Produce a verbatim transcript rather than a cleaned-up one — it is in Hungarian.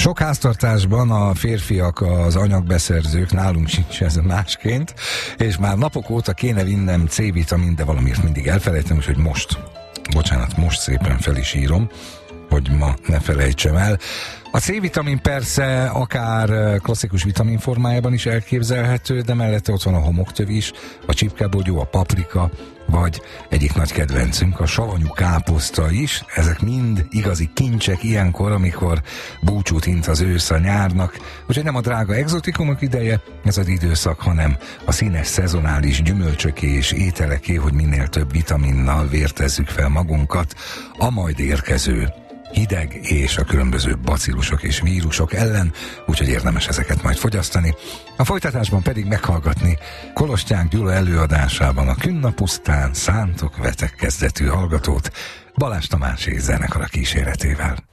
Sok háztartásban a férfiak az anyagbeszerzők, nálunk sincs ez másként, és már napok óta kéne vinnem C-vitamin, de valamiért mindig elfelejtem, úgyhogy most, bocsánat, most szépen fel is írom, hogy ma ne felejtsem el. A C-vitamin persze akár klasszikus vitamin formájában is elképzelhető, de mellette ott van a homoktöv is, a csipkebogyó, a paprika, vagy egyik nagy kedvencünk, a savanyú káposzta is. Ezek mind igazi kincsek ilyenkor, amikor búcsút int az ősz a nyárnak. Úgyhogy nem a drága egzotikumok ideje ez az időszak, hanem a színes szezonális gyümölcsöké és ételeké, hogy minél több vitaminnal vértezzük fel magunkat a majd érkező hideg és a különböző bacillusok és vírusok ellen, úgyhogy érdemes ezeket majd fogyasztani. A folytatásban pedig meghallgatni Kolostyán Gyula előadásában a Künnapusztán szántok vetek kezdetű hallgatót Balázs Tamás és zenekara kíséretével.